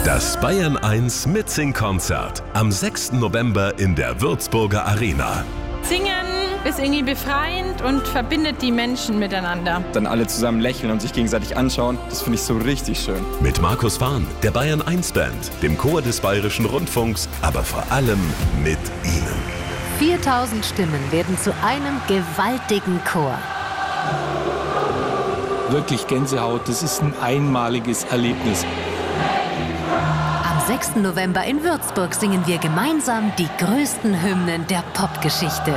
Das Bayern 1 Mitsing-Konzert am 6. November in der Würzburger Arena. Singen ist irgendwie befreiend und verbindet die Menschen miteinander. Dann alle zusammen lächeln und sich gegenseitig anschauen, das finde ich so richtig schön. Mit Markus Fahn, der Bayern 1 Band, dem Chor des Bayerischen Rundfunks, aber vor allem mit Ihnen. 4000 Stimmen werden zu einem gewaltigen Chor. Wirklich Gänsehaut, das ist ein einmaliges Erlebnis. Am 6. November in Würzburg singen wir gemeinsam die größten Hymnen der Popgeschichte.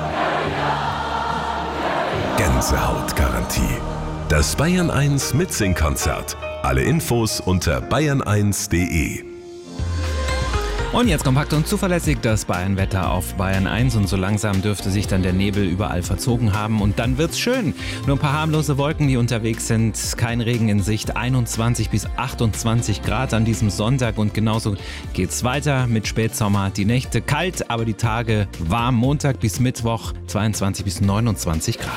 Gänsehautgarantie. Das Bayern 1 Mitsing-Konzert. Alle Infos unter bayern1.de. Und jetzt kompakt und zuverlässig das Bayern-Wetter auf Bayern 1 und so langsam dürfte sich dann der Nebel überall verzogen haben und dann wird's schön. Nur ein paar harmlose Wolken, die unterwegs sind, kein Regen in Sicht, 21 bis 28 Grad an diesem Sonntag und genauso geht's weiter mit Spätsommer. Die Nächte kalt, aber die Tage warm, Montag bis Mittwoch 22 bis 29 Grad.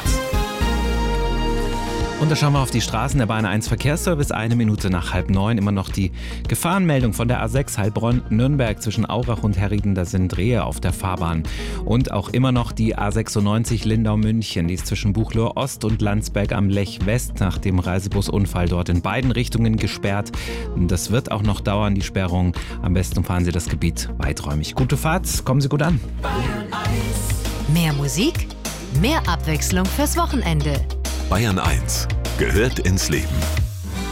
Und da schauen wir auf die Straßen. Der Bayern 1 Verkehrsservice, 1 Minute nach 8:30. Immer noch die Gefahrenmeldung von der A6 Heilbronn-Nürnberg zwischen Aurach und Herrieden. Da sind Rehe auf der Fahrbahn. Und auch immer noch die A96 Lindau-München. Die ist zwischen Buchloe Ost und Landsberg am Lech West nach dem Reisebusunfall dort in beiden Richtungen gesperrt. Das wird auch noch dauern, die Sperrung. Am besten fahren Sie das Gebiet weiträumig. Gute Fahrt, kommen Sie gut an. Mehr Musik, mehr Abwechslung fürs Wochenende. Bayern 1 gehört ins Leben.